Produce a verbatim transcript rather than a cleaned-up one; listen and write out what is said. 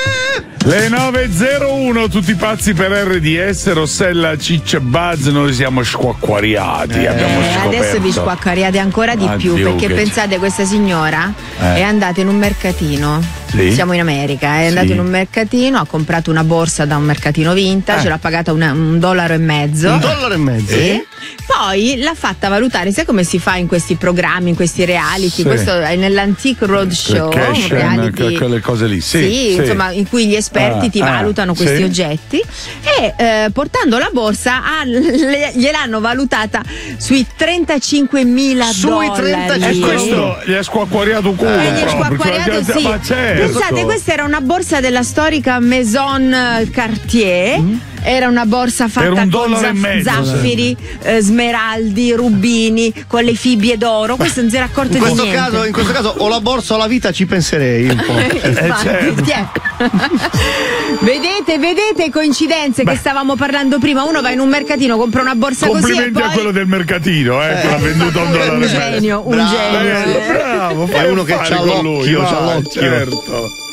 Le nove e zero uno, tutti pazzi per R D S, Rossella, Ciccia, Buzz, noi siamo squacquariati. Eh, abbiamo scoperto. Adesso vi squacquariate ancora di Addio, più, perché che pensate, questa signora Eh. è andata in un mercatino. Sì. Siamo in America, è andata Sì. in un mercatino, ha comprato una borsa da un mercatino vintage, Eh. l'ha pagata una- un dollaro e mezzo. Un dollaro e mezzo? Sì. Poi l'ha fatta valutare, sai come si fa in questi programmi, in questi reality? Sì. Questo è nell'Antique Roadshow, Cash un and reality. que- quelle cose lì, sì, Sì, sì. insomma, in cui gli esperti Ah, ti ah, valutano questi sì. oggetti e eh, portando la borsa ha- le- gliel'hanno valutata sui trentacinquemila Sui dollari. trentacinque. E questo gli ha squacquariato culo. Eh, gli è proprio, squacquariato, cioè, sì. Ma certo. Pensate, questa era una borsa della storica Maison Cartier. Era una borsa Per fatta un con dollaro e zaff- mezzo, zaffiri, eh, smeraldi, rubini, con le fibbie d'oro. Questo non si era accorto In di questo, niente. caso, in questo caso o la borsa o la vita ci penserei un po'. Infatti, certo. ti è. vedete, vedete coincidenze che stavamo parlando prima. Uno va in un mercatino, compra una borsa così e Complimenti poi a quello del mercatino, eh, che l'ha venduto a un dollaro un e mezzo. genio, un Bravo. genio. Bello, eh. bravo, È fai uno un che fare c'ha con lui, l'occhio, c'ha vai, l'occhio. certo.